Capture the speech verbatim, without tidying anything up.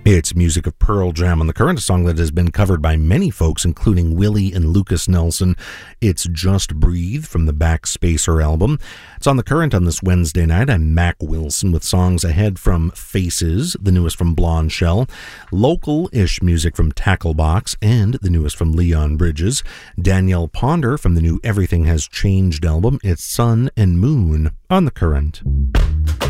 It's music of Pearl Jam on the Current, a song that has been covered by many folks, including Willie and Lucas Nelson. It's Just Breathe from the Backspacer album. It's on the Current on this Wednesday night. I'm Mac Wilson with songs ahead from Faces, the newest from Blonde Shell, local-ish music from Tacklebox, and the newest from Leon Bridges, Danielle Ponder from the new Everything Has Changed album. It's Sun and Moon on the Current.